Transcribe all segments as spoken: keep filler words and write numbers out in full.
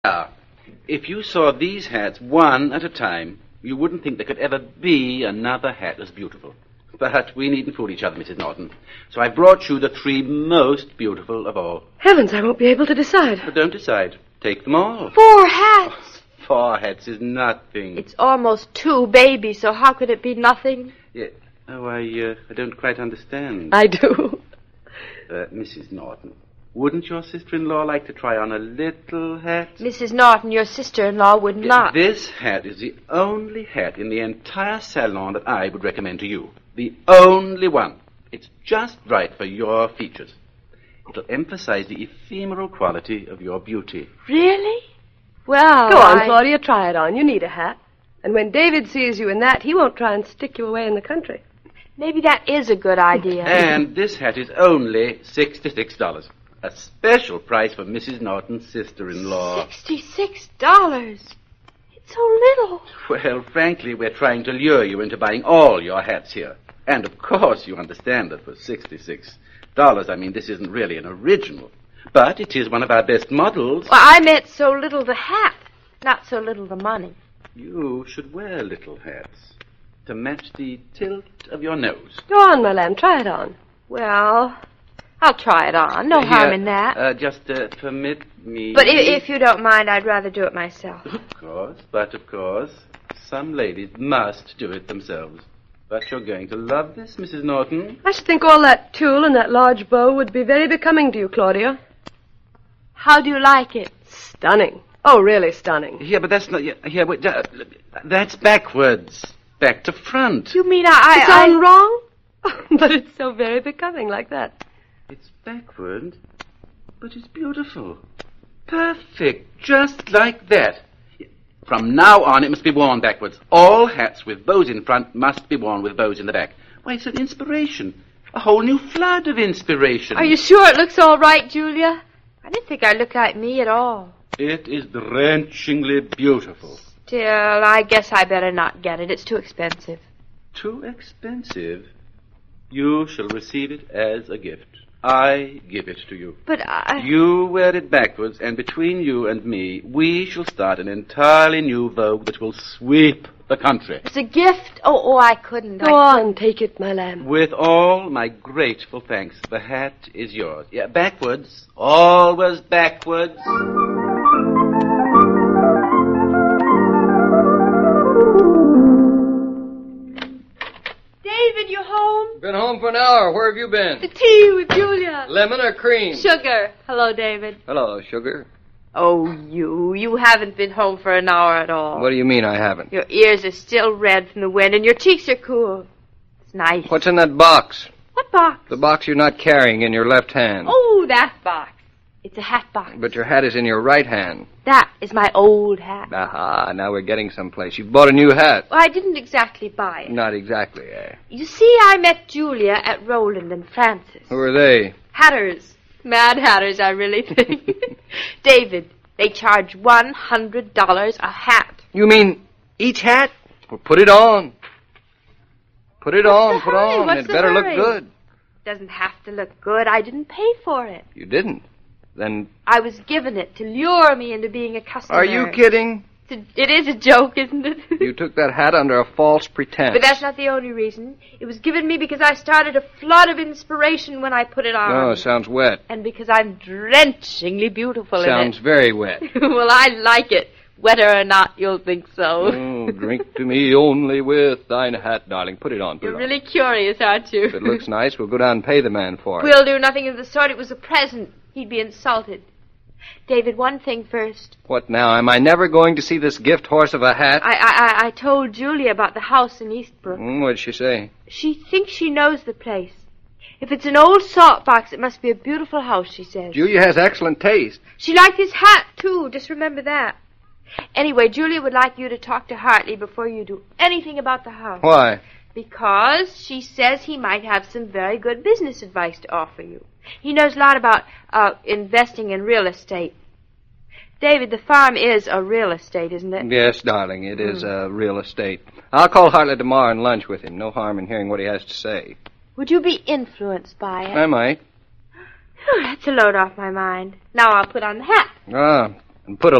Ah, if you saw these hats one at a time, you wouldn't think there could ever be another hat as beautiful. But we needn't fool each other, Missus Norton. So I brought you the three most beautiful of all. Heavens, I won't be able to decide. But don't decide. Take them all. Four hats. Oh, four hats is nothing. It's almost two babies, so how could it be nothing? Yeah. Oh, I, uh, I don't quite understand. I do. Uh, Missus Norton, wouldn't your sister-in-law like to try on a little hat? Missus Norton, your sister-in-law would not. This hat is the only hat in the entire salon that I would recommend to you. The only one. It's just right for your features. It'll emphasize the ephemeral quality of your beauty. Really? Well, Go on, I... Claudia, try it on. You need a hat. And when David sees you in that, he won't try and stick you away in the country. Maybe that is a good idea. And this hat is only sixty-six dollars. A special price for Missus Norton's sister-in-law. Sixty-six dollars. It's so little. Well, frankly, we're trying to lure you into buying all your hats here. And, of course, you understand that for sixty-six dollars, I mean, this isn't really an original. But it is one of our best models. Well, I meant so little the hat, not so little the money. You should wear little hats to match the tilt of your nose. Go on, my lamb, try it on. Well, I'll try it on. No Here, harm in that. Uh, just uh, permit me... But if, if you don't mind, I'd rather do it myself. Of course, but of course, some ladies must do it themselves. But you're going to love this, Missus Norton. I should think all that tulle and that large bow would be very becoming to you, Claudia. How do you like it? Stunning. Oh, really stunning. Yeah, but that's not... Yeah, yeah, wait, uh, that's backwards. Back to front. You mean I... It's I, all wrong? But it's so very becoming like that. It's backward, but it's beautiful. Perfect, just like that. From now on, it must be worn backwards. All hats with bows in front must be worn with bows in the back. Why, it's an inspiration. A whole new flood of inspiration. Are you sure it looks all right, Julia? I didn't think I looked like me at all. It is drenchingly beautiful. Still, I guess I better not get it. It's too expensive. Too expensive? You shall receive it as a gift. I give it to you. But I... You wear it backwards, and between you and me, we shall start an entirely new vogue that will sweep the country. It's a gift? Oh, oh, I couldn't. Go I on, couldn't. take it, my lamb. With all my grateful thanks, the hat is yours. Yeah, backwards. Always backwards. David, you home? Been home for an hour. Where have you been? The tea with Julia. Lemon or cream? Sugar. Hello, David. Hello, sugar. Oh, you. You haven't been home for an hour at all. What do you mean I haven't? Your ears are still red from the wind, and your cheeks are cool. It's nice. What's in that box? What box? The box you're not carrying in your left hand. Oh, that box. It's a hat box. But your hat is in your right hand. That is my old hat. Aha, now we're getting someplace. You've bought a new hat. Well, I didn't exactly buy it. Not exactly, eh? You see, I met Julia at Roland and Francis. Who are they? Hatters. Mad hatters, I really think. David, they charge one hundred dollars a hat. You mean each hat? Well, put it on. Put it What's on, the put hurry? on. What's It the better hurry? look good. Doesn't have to look good. I didn't pay for it. You didn't? Then I was given it to lure me into being a customer. are you kidding? It's a- It is a joke, isn't it? You took that hat under a false pretense. But that's not the only reason. It was given me because I started a flood of inspiration when I put it on. Oh, sounds wet. And because I'm drenchingly beautiful Sounds in very wet. it. Well, I like it. Whether or not you'll think so. Oh, drink to me only with thine hat, darling. Put it on, put You're it on. really curious, aren't you? If it looks nice, we'll go down and pay the man for it. We'll do nothing of the sort. It was a present. He'd be insulted. David, one thing first. What now? Am I never going to see this gift horse of a hat? I I, I told Julia about the house in Eastbrook. Mm, what'd she say? She thinks she knows the place. If it's an old salt box, it must be a beautiful house, she says. Julia has excellent taste. She liked his hat, too. Just remember that. Anyway, Julia would like you to talk to Hartley before you do anything about the house. Why? Because she says he might have some very good business advice to offer you. He knows a lot about uh, investing in real estate. David, the farm is a real estate, isn't it? Yes, darling, it is uh, real estate. I'll call Hartley tomorrow and lunch with him. No harm in hearing what he has to say. Would you be influenced by it? I might. Whew, that's a load off my mind. Now I'll put on the hat. Ah, and put a load right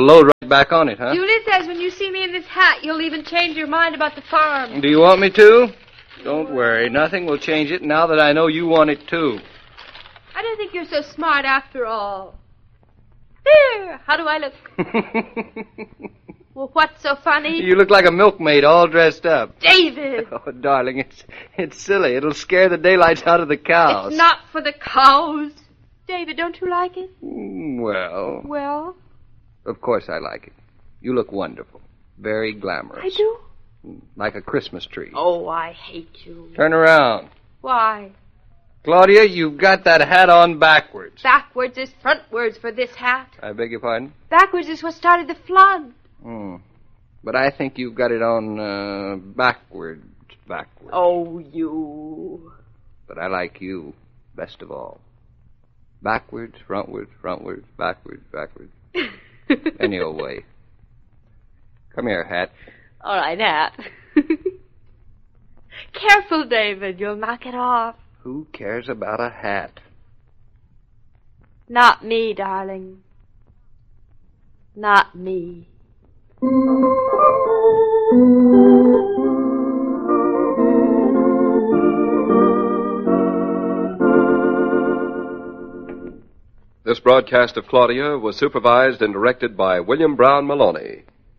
back on it, huh? Julie says when you see me in this hat, you'll even change your mind about the farm. Do you want me to? Don't worry. Nothing will change it now that I know you want it, too. I don't think you're so smart after all. There! How do I look? Well, what's so funny? You look like a milkmaid all dressed up. David! Oh, darling, it's it's silly. It'll scare the daylights out of the cows. It's not for the cows. David, don't you like it? Mm, Well, Well, of course I like it. You look wonderful. Very glamorous. I do. Like a Christmas tree. Oh, I hate you. Turn around. Why? Claudia, you've got that hat on backwards. Backwards is frontwards for this hat. I beg your pardon? Backwards is what started the flood. Hmm. But I think you've got it on uh, backwards, backwards. Oh, you. But I like you best of all. Backwards, frontwards, frontwards, backwards, backwards. Any old way. Come here, hat. All right, hat. Careful, David. You'll knock it off. Who cares about a hat? Not me, darling. Not me. This broadcast of Claudia was supervised and directed by William Brown Maloney.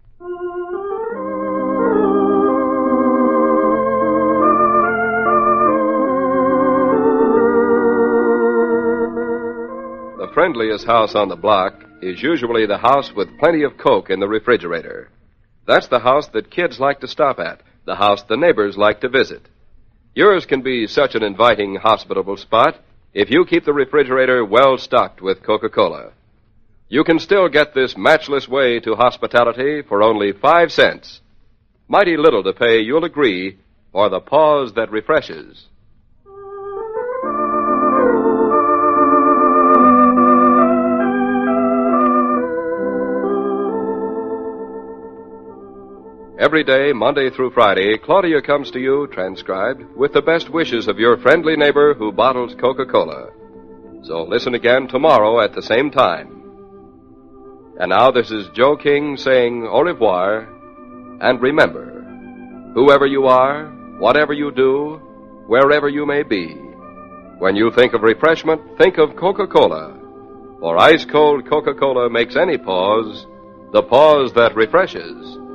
The friendliest house on the block is usually the house with plenty of Coke in the refrigerator. That's the house that kids like to stop at, the house the neighbors like to visit. Yours can be such an inviting, hospitable spot if you keep the refrigerator well stocked with Coca-Cola. You can still get this matchless way to hospitality for only five cents. Mighty little to pay, you'll agree, for the pause that refreshes. Every day, Monday through Friday, Claudia comes to you, transcribed, with the best wishes of your friendly neighbor who bottles Coca-Cola. So listen again tomorrow at the same time. And now this is Joe King saying au revoir, and remember, whoever you are, whatever you do, wherever you may be, when you think of refreshment, think of Coca-Cola. For ice-cold Coca-Cola makes any pause the pause that refreshes.